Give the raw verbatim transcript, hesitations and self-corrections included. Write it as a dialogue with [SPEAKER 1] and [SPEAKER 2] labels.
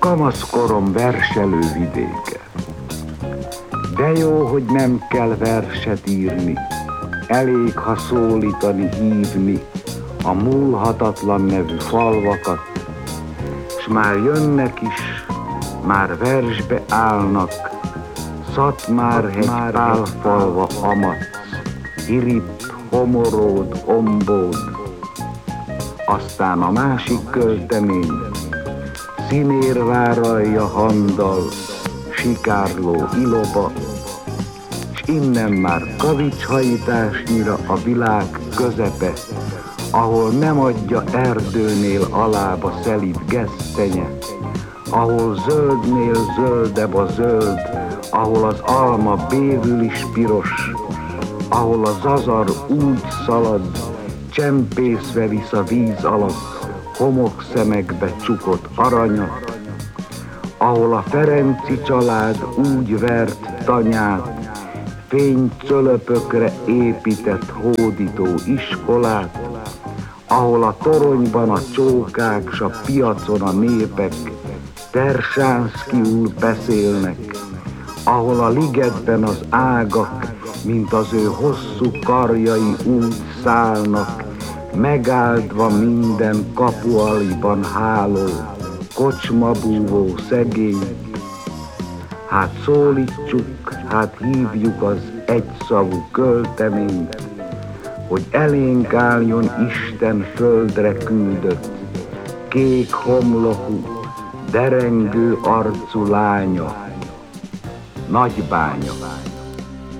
[SPEAKER 1] Kamaszkorom verselő vidéke. De jó, hogy nem kell verset írni, elég, ha szólítani, hívni a múlhatatlan nevű falvakat, s már jönnek is, már versbe állnak, Szatmárhegy, Pálfalva, Amac, Hiripp, Homoród, Ombód. Aztán a másik költemény, Szimérváralja, Handal, Sikárló, Iloba, s innen már kavicshajításnyira a világ közepe, ahol nem adja erdőnél alába szelíd gesztenye, ahol zöldnél zöldebb a zöld, ahol az alma bévül is piros, ahol a zazar úgy szalad, csempészve visz a víz alatt homokszemekbe csukott aranyat, ahol a Ferenci család úgy vert tanyát, fénycölöpökre épített hódító iskolát, ahol a toronyban a csókák, s a piacon a népek Tersánszkiul beszélnek, ahol a ligetben az ágak, mint az ő hosszú karjai úgy szállnak, megáldva minden kapualiban háló, kocsmabúvó szegény. Hát szólítsuk, hát hívjuk az egyszavú költeményt, hogy elénk álljon Isten földre küldött, kék homlokú, derengő arcú lánya, Nagybánya.